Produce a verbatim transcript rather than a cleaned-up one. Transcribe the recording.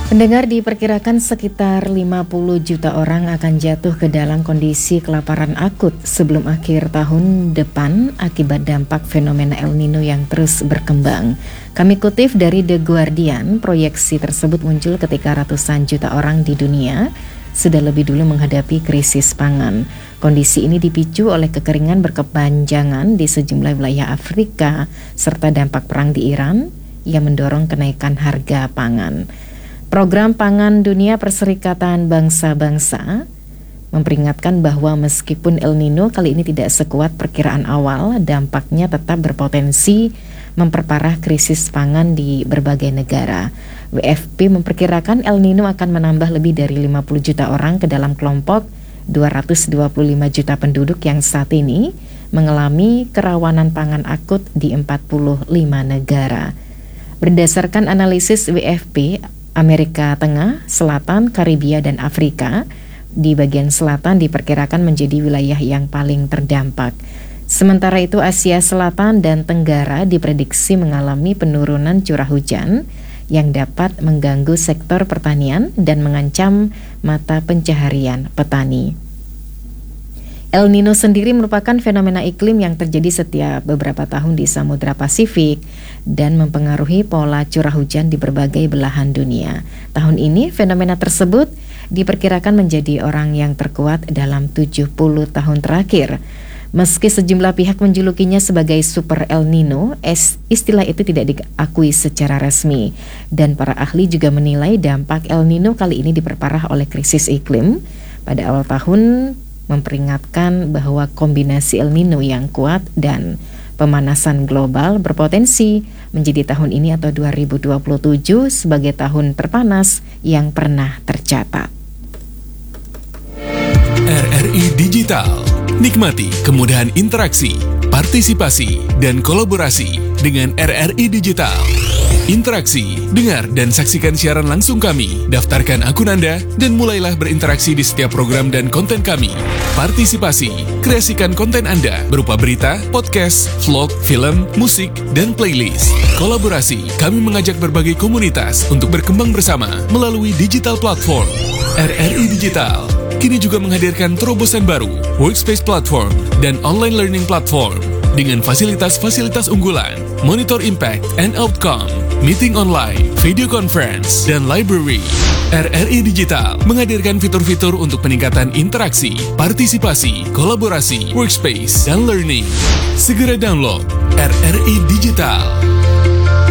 Pendengar, diperkirakan sekitar lima puluh juta orang akan jatuh ke dalam kondisi kelaparan akut sebelum akhir tahun depan akibat dampak fenomena El Nino yang terus berkembang. Kami kutip dari The Guardian, proyeksi tersebut muncul ketika ratusan juta orang di dunia sudah lebih dulu menghadapi krisis pangan. Kondisi ini dipicu oleh kekeringan berkepanjangan di sejumlah wilayah Afrika serta dampak perang di Iran yang mendorong kenaikan harga pangan. Program Pangan Dunia Perserikatan Bangsa-Bangsa memperingatkan bahwa meskipun El Nino kali ini tidak sekuat perkiraan awal, dampaknya tetap berpotensi memperparah krisis pangan di berbagai negara. W F P memperkirakan El Nino akan menambah lebih dari lima puluh juta orang ke dalam kelompok dua ratus dua puluh lima juta penduduk yang saat ini mengalami kerawanan pangan akut di empat puluh lima negara. Berdasarkan analisis W F P, Amerika Tengah, Selatan, Karibia, dan Afrika di bagian selatan diperkirakan menjadi wilayah yang paling terdampak. Sementara itu Asia Selatan dan Tenggara diprediksi mengalami penurunan curah hujan yang dapat mengganggu sektor pertanian dan mengancam mata pencaharian petani. El Nino sendiri merupakan fenomena iklim yang terjadi setiap beberapa tahun di Samudra Pasifik dan mempengaruhi pola curah hujan di berbagai belahan dunia. Tahun ini fenomena tersebut diperkirakan menjadi orang yang terkuat dalam tujuh puluh tahun terakhir. Meski sejumlah pihak menjulukinya sebagai Super El Nino, istilah itu tidak diakui secara resmi. Dan para ahli juga menilai dampak El Nino kali ini diperparah oleh krisis iklim. Pada awal tahun memperingatkan bahwa kombinasi El Nino yang kuat dan pemanasan global berpotensi menjadi tahun ini atau dua ribu dua puluh tujuh sebagai tahun terpanas yang pernah tercatat. R R I Digital. Nikmati kemudahan interaksi, partisipasi, dan kolaborasi dengan R R I Digital. Interaksi, dengar dan saksikan siaran langsung kami, daftarkan akun Anda, dan mulailah berinteraksi di setiap program dan konten kami. Partisipasi, kreasikan konten Anda berupa berita, podcast, vlog, film, musik, dan playlist. Kolaborasi, kami mengajak berbagai komunitas untuk berkembang bersama melalui digital platform. R R I Digital kini juga menghadirkan terobosan baru, workspace platform, dan online learning platform dengan fasilitas-fasilitas unggulan, monitor impact and outcome, meeting online, video conference, dan library. R R I Digital menghadirkan fitur-fitur untuk peningkatan interaksi, partisipasi, kolaborasi, workspace, dan learning. Segera download R R I Digital.